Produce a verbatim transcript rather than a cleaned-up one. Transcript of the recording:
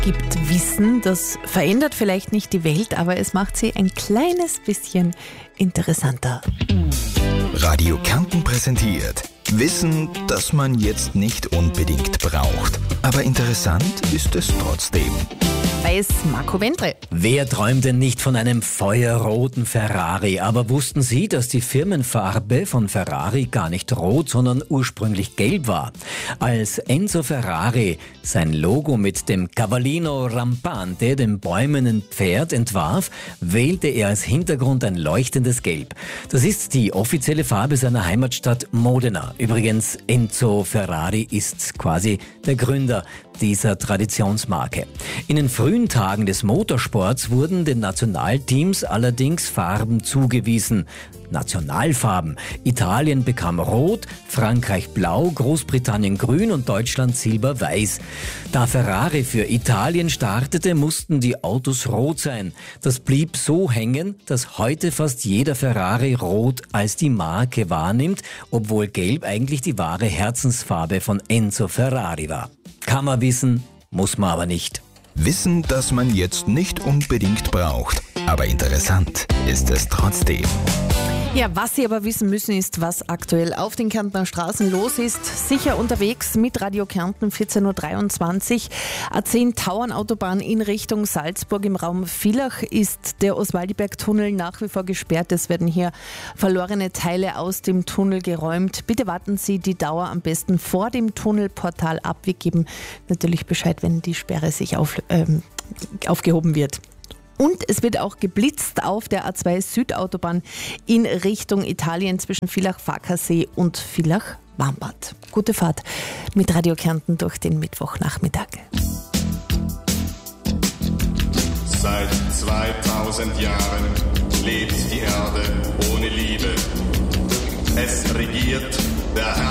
gibt Wissen, das verändert vielleicht nicht die Welt, aber es macht sie ein kleines bisschen interessanter. Radio Kärnten präsentiert Wissen, das man jetzt nicht unbedingt braucht. Aber interessant ist es trotzdem. Weiß Marco Wendre. Wer träumt denn nicht von einem feuerroten Ferrari? Aber wussten Sie, dass die Firmenfarbe von Ferrari gar nicht rot, sondern ursprünglich gelb war? Als Enzo Ferrari sein Logo mit dem Cavallino Rampante, dem bäumenden Pferd, entwarf, wählte er als Hintergrund ein leuchtendes Gelb. Das ist die offizielle Farbe seiner Heimatstadt Modena. Übrigens, Enzo Ferrari ist quasi der Gründer dieser Traditionsmarke. In den frühen Tagen des Motorsports wurden den Nationalteams allerdings Farben zugewiesen. Nationalfarben. Italien bekam Rot, Frankreich Blau, Großbritannien Grün und Deutschland Silber-Weiß. Da Ferrari für Italien startete, mussten die Autos rot sein. Das blieb so hängen, dass heute fast jeder Ferrari Rot als die Marke wahrnimmt, obwohl Gelb eigentlich die wahre Herzensfarbe von Enzo Ferrari war. Kann man wissen, muss man aber nicht. Wissen, das man jetzt nicht unbedingt braucht. Aber interessant ist es trotzdem. Ja, was Sie aber wissen müssen, ist, was aktuell auf den Kärntner Straßen los ist. Sicher unterwegs mit Radio Kärnten, vierzehn Uhr dreiundzwanzig. A zehn Tauernautobahn in Richtung Salzburg. Im Raum Villach ist der Oswaldiberg-Tunnel nach wie vor gesperrt. Es werden hier verlorene Teile aus dem Tunnel geräumt. Bitte warten Sie die Dauer am besten vor dem Tunnelportal ab. Wir geben natürlich Bescheid, wenn die Sperre sich auf, ähm, aufgehoben wird. Und es wird auch geblitzt auf der A zwei Südautobahn in Richtung Italien zwischen Villach-Farkasee und Villach-Warmbad. Gute Fahrt mit Radio Kärnten durch den Mittwochnachmittag. Seit zweitausend Jahren lebt die Erde ohne Liebe. Es regiert der Herr.